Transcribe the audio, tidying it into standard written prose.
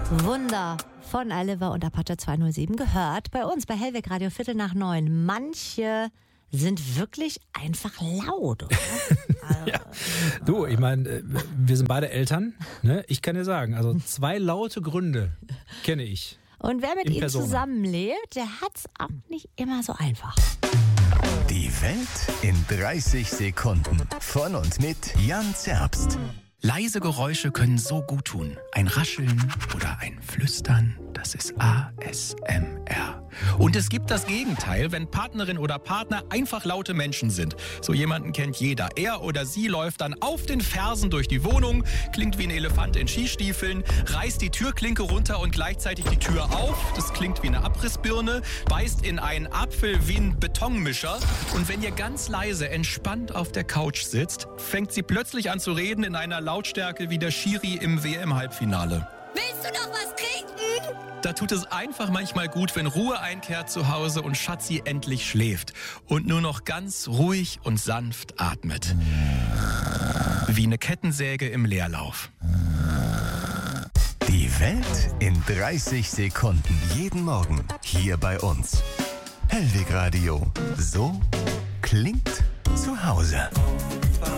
Wunder von Oliver und Apache 207 gehört bei uns bei Hellweg Radio 8:45. Manche sind wirklich einfach laut, oder? Ja. Du, ich meine, wir sind beide Eltern. Ne? Ich kann dir sagen, also 2 laute Gründe kenne ich. Und wer mit In ihnen Persona. zusammenlebt, der hat's auch nicht immer so einfach. Die Welt in 30 Sekunden. Von und mit Jan Zerbst. Leise Geräusche können so gut tun. Ein Rascheln oder ein Flüstern, das ist ASMR. Und es gibt das Gegenteil, wenn Partnerin oder Partner einfach laute Menschen sind. So jemanden kennt jeder. Er oder sie läuft dann auf den Fersen durch die Wohnung, klingt wie ein Elefant in Skistiefeln, reißt die Türklinke runter und gleichzeitig die Tür auf. Das klingt wie eine Abrissbirne, beißt in einen Apfel wie ein Betonmischer. Und wenn ihr ganz leise, entspannt auf der Couch sitzt, fängt sie plötzlich an zu reden in einer Lautstärke wie der Schiri im WM-Halbfinale. Willst du noch was trinken? Da tut es einfach manchmal gut, wenn Ruhe einkehrt zu Hause und Schatzi endlich schläft und nur noch ganz ruhig und sanft atmet. Wie eine Kettensäge im Leerlauf. Die Welt in 30 Sekunden. Jeden Morgen hier bei uns. Hellweg Radio. So klingt zu Hause.